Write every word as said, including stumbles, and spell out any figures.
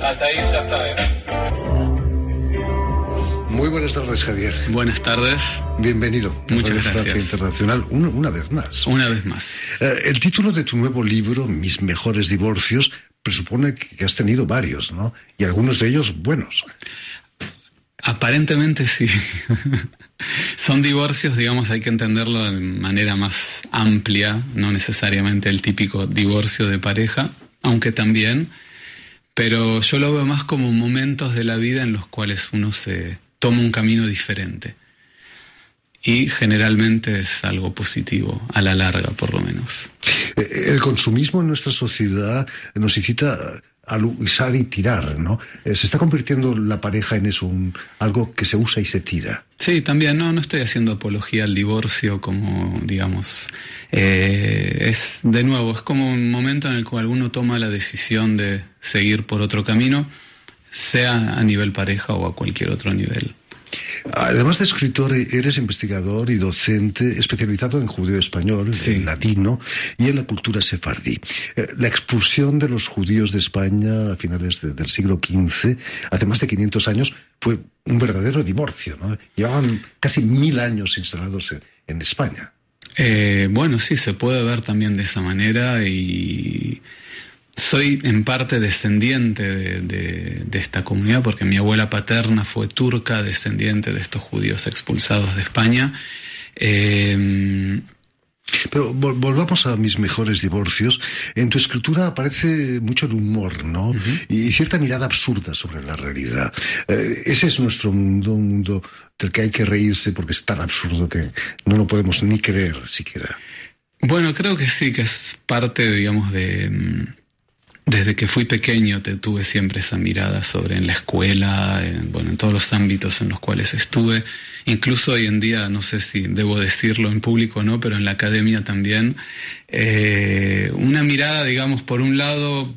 Hasta ahí ya está, ¿eh? Muy buenas tardes, Javier. Buenas tardes. Bienvenido. Muchas gracias. Francia Internacional, una, una vez más. Una vez más. Eh, el título de tu nuevo libro, Mis mejores divorcios, presupone que has tenido varios, ¿no? Y algunos de ellos buenos. Aparentemente sí. Son divorcios, digamos, hay que entenderlo de manera más amplia, no necesariamente el típico divorcio de pareja, aunque también, pero yo lo veo más como momentos de la vida en los cuales uno se toma un camino diferente. Y generalmente es algo positivo, a la larga por lo menos. El consumismo en nuestra sociedad nos incita a usar y tirar, ¿no? Se está convirtiendo la pareja en eso, un, algo que se usa y se tira. Sí, también, no, no estoy haciendo apología al divorcio como, digamos, eh, es, de nuevo, es como un momento en el cual uno toma la decisión de seguir por otro camino, sea a nivel pareja o a cualquier otro nivel. Además de escritor, eres investigador y docente especializado en judeo español, sí. en ladino y en la cultura sefardí. La expulsión de los judíos de España a finales de, del siglo quince, hace más de quinientos años, fue un verdadero divorcio, ¿no? Llevaban casi mil años instalados en, en España. Eh, bueno, sí, se puede ver también de esa manera y soy en parte descendiente de, de, de esta comunidad porque mi abuela paterna fue turca, descendiente de estos judíos expulsados de España. Eh, Pero vol- volvamos a Mis mejores divorcios. En tu escritura aparece mucho el humor, ¿no? Uh-huh. Y cierta mirada absurda sobre la realidad. Eh, ese es nuestro mundo, un mundo del que hay que reírse porque es tan absurdo que no lo podemos ni creer siquiera. Bueno, creo que sí, que es parte, digamos, de... Desde que fui pequeño te tuve siempre esa mirada sobre en la escuela, en, bueno, en todos los ámbitos en los cuales estuve. Incluso hoy en día, no sé si debo decirlo en público o no, pero en la academia también. Eh, una mirada, digamos, por un lado